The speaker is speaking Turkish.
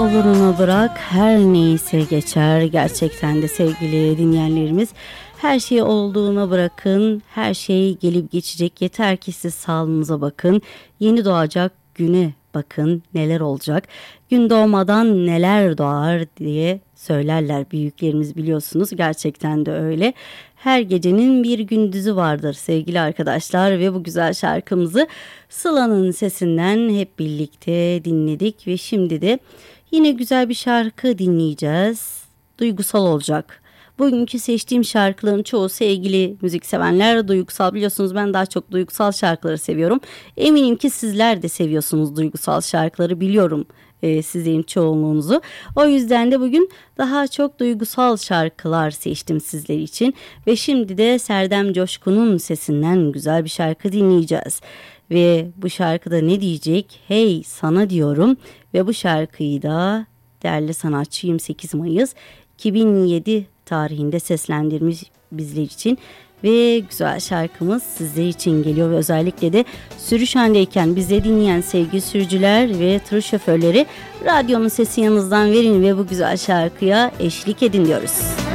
olurunu bırak, her neyse geçer. Gerçekten de sevgili dinleyenlerimiz, her şeyi olduğuna bırakın, her şey gelip geçecek. Yeter ki siz sağlığınıza bakın. Yeni doğacak güne bakın, neler olacak. Gün doğmadan neler doğar diye söylerler büyüklerimiz, biliyorsunuz. Gerçekten de öyle. Her gecenin bir gündüzü vardır sevgili arkadaşlar ve bu güzel şarkımızı Sıla'nın sesinden hep birlikte dinledik ve şimdi de yine güzel bir şarkı dinleyeceğiz. Duygusal olacak. Bugünkü seçtiğim şarkıların çoğu sevgili müziksevenler duygusal. Biliyorsunuz ben daha çok duygusal şarkıları seviyorum. Eminim ki sizler de seviyorsunuz duygusal şarkıları, biliyorum sizlerin çoğunluğunuzu. O yüzden de bugün daha çok duygusal şarkılar seçtim sizler için. Ve şimdi de Serdem Coşkun'un sesinden güzel bir şarkı dinleyeceğiz. Ve bu şarkıda ne diyecek? Hey sana diyorum. Ve bu şarkıyı da değerli sanatçı 28 Mayıs 2007 tarihinde seslendirmiş bizler için. Ve güzel şarkımız sizler için geliyor ve özellikle de sürüş halindeyken bizi dinleyen sevgili sürücüler ve tır şoförleri, radyonun sesi yanınızdan verin ve bu güzel şarkıya eşlik edin diyoruz.